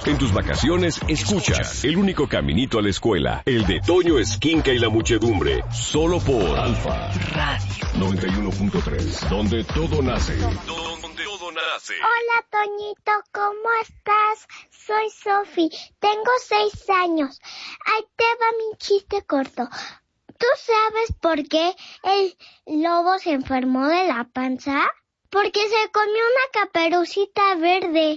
En tus vacaciones, escuchas El único caminito a la escuela, el de Toño Esquinca y la muchedumbre, solo por Alfa Radio 91.3, donde todo nace. Donde todo nace. Hola, Toñito, ¿cómo estás? Soy Sofi, tengo 6 años. Ahí te va mi chiste corto. ¿Tú sabes por qué el lobo se enfermó de la panza? Porque se comió una caperucita verde.